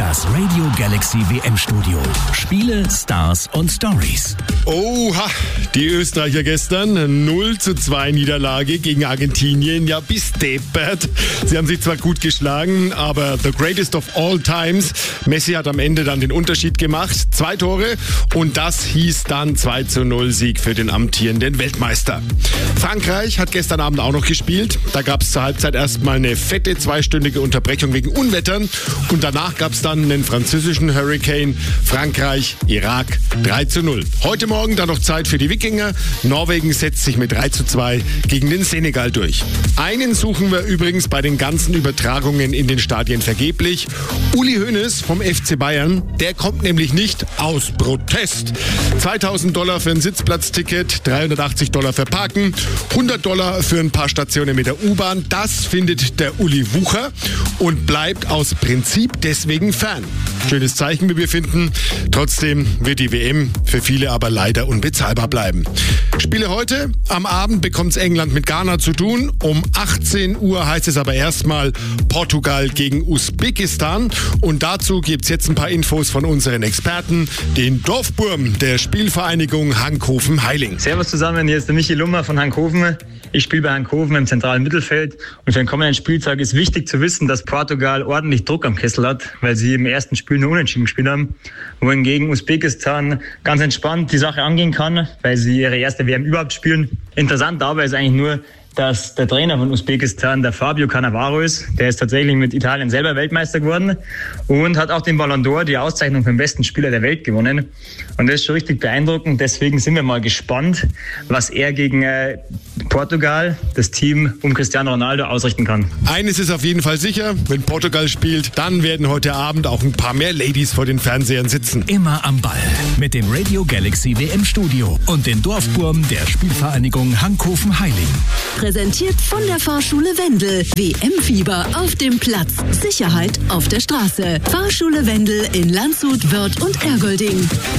Das Radio Galaxy WM-Studio. Spiele, Stars und Stories. Oha, die Österreicher gestern 0:2 Niederlage gegen Argentinien. Ja, bis deppert. Sie haben sich zwar gut geschlagen, aber the greatest of all times. Messi hat am Ende dann den Unterschied gemacht. 2 Tore und das hieß dann 2:0 Sieg für den amtierenden Weltmeister. Frankreich hat gestern Abend auch noch gespielt. Da gab es zur Halbzeit erstmal eine fette 2-stündige Unterbrechung wegen Unwettern und danach gab es dann einen französischen Hurricane. Frankreich, Irak 3:0. Heute Morgen dann noch Zeit für die Wikinger. Norwegen setzt sich mit 3:2 gegen den Senegal durch. Einen suchen wir übrigens bei den ganzen Übertragungen in den Stadien vergeblich. Uli Hoeneß vom FC Bayern, der kommt nämlich nicht aus Protest. $2.000 für ein Sitzplatzticket, $380 für Parken, $100 für ein paar Stationen mit der U-Bahn. Das findet der Uli Wucher und bleibt aus Prinzip deswegen fern. Schönes Zeichen, wie wir finden. Trotzdem wird die WM für viele aber leider unbezahlbar bleiben. Spiele heute. Am Abend bekommt England mit Ghana zu tun. Um 18 Uhr heißt es aber erstmal Portugal gegen Usbekistan. Und dazu gibt's jetzt ein paar Infos von unseren Experten, den Dorfburm der Spielvereinigung Hankhofen-Heiling. Servus zusammen, hier ist der Michi Lummer von Hankhofen. Ich spiele bei Hankhofen im zentralen Mittelfeld und für den kommenden Spieltag ist wichtig zu wissen, dass Portugal ordentlich Druck am Kessel hat, weil sie im ersten Spiel nur unentschieden gespielt haben, wohingegen Usbekistan ganz entspannt die Sache angehen kann, weil sie ihre erste WM überhaupt spielen. Interessant dabei ist eigentlich nur, dass der Trainer von Usbekistan, der Fabio Cannavaro ist. Der ist tatsächlich mit Italien selber Weltmeister geworden und hat auch den Ballon d'Or, die Auszeichnung für den besten Spieler der Welt, gewonnen. Und das ist schon richtig beeindruckend. Deswegen sind wir mal gespannt, was er gegen Portugal, das Team um Cristiano Ronaldo, ausrichten kann. Eines ist auf jeden Fall sicher, wenn Portugal spielt, dann werden heute Abend auch ein paar mehr Ladies vor den Fernsehern sitzen. Immer am Ball mit dem Radio Galaxy WM-Studio und den Dorfburm der Spielvereinigung Hankhofen-Heiling. Präsentiert von der Fahrschule Wendel. WM-Fieber auf dem Platz. Sicherheit auf der Straße. Fahrschule Wendel in Landshut, Wörth und Ergolding.